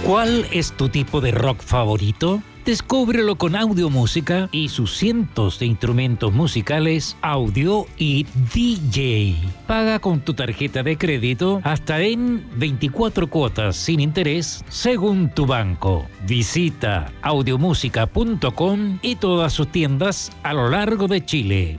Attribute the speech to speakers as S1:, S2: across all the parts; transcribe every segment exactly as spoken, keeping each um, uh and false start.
S1: ¿Cuál es tu tipo de rock favorito? Descúbrelo con Audiomúsica y sus cientos de instrumentos musicales, audio y D J. Paga con tu tarjeta de crédito hasta en veinticuatro cuotas sin interés según tu banco. Visita audiomúsica punto com y todas sus tiendas a lo largo de Chile.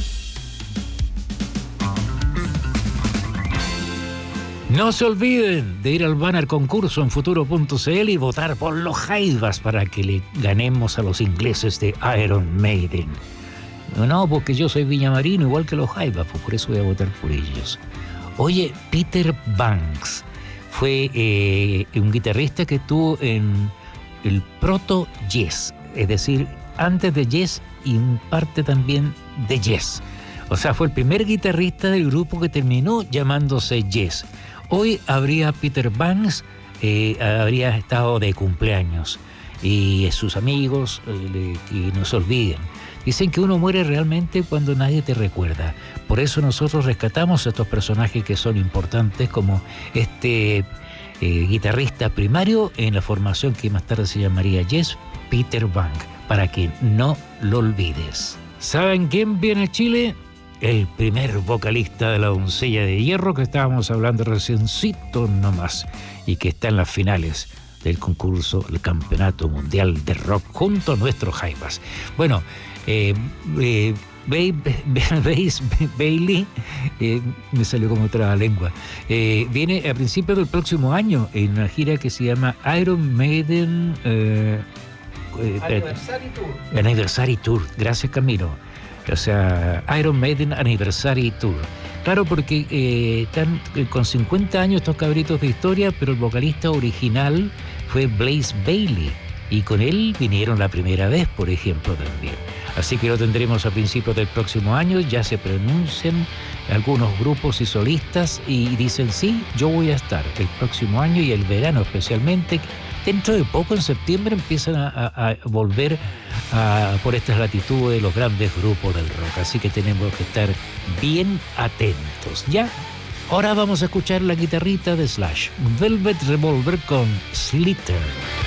S1: No se olviden de ir al banner concurso en futuro punto c l y votar por los Jaivas para que le ganemos a los ingleses de Iron Maiden. No, porque yo soy viñamarino igual que los Jaivas, pues por eso voy a votar por ellos. Oye, Peter Banks fue eh, un guitarrista que estuvo en el proto Yes, es decir, antes de Yes y en parte también de Yes. O sea, fue el primer guitarrista del grupo que terminó llamándose Yes. Hoy habría Peter Banks, eh, habría estado de cumpleaños y sus amigos, eh, y no se olviden. Dicen que uno muere realmente cuando nadie te recuerda. Por eso nosotros rescatamos a estos personajes que son importantes, como este eh, guitarrista primario en la formación que más tarde se llamaría Yes, Peter Banks, para que no lo olvides. ¿Saben quién viene a Chile? El primer vocalista de la Doncella de Hierro que estábamos hablando reciencito nomás y que está en las finales del concurso, el Campeonato Mundial de Rock junto a nuestros Jaivas. Bueno, eh, eh, Bailey, eh, me salió como otra lengua, eh, viene a principios del próximo año en una gira que se llama Iron Maiden eh, eh, Anniversary Tour. Anniversary Tour, gracias Camilo. O sea, Iron Maiden Anniversary Tour. Claro, porque eh, están eh, con cincuenta años estos cabritos de historia, pero el vocalista original fue Blaze Bailey. Y con él vinieron la primera vez, por ejemplo, también. Así que lo tendremos a principios del próximo año. Ya se pronuncian algunos grupos y solistas y dicen, sí, yo voy a estar el próximo año y el verano especialmente. Dentro de poco, en septiembre, empiezan a, a, a volver a, por estas latitudes los grandes grupos del rock. Así que tenemos que estar bien atentos. ¿Ya? Ahora vamos a escuchar la guitarrita de Slash, Velvet Revolver con Slither.